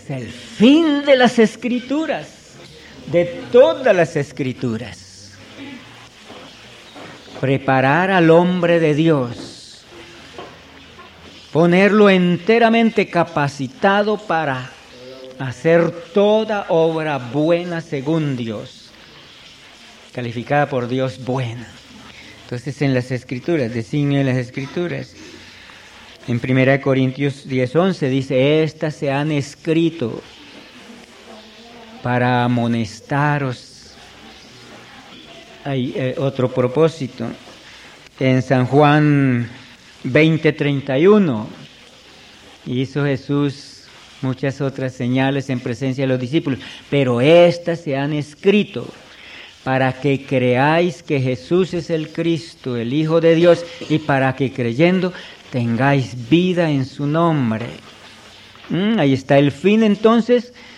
Es el fin de las Escrituras, de todas las Escrituras. Preparar al hombre de Dios, ponerlo enteramente capacitado para hacer toda obra buena según Dios, calificada por Dios buena. Entonces en las Escrituras, designa las Escrituras. En 1 Corintios 10:11 dice, estas se han escrito para amonestaros. Hay otro propósito. En San Juan 20:31 hizo Jesús muchas otras señales en presencia de los discípulos, pero estas se han escrito para que creáis que Jesús es el Cristo, el Hijo de Dios, y para que creyendo tengáis vida en su nombre. Ahí está el fin entonces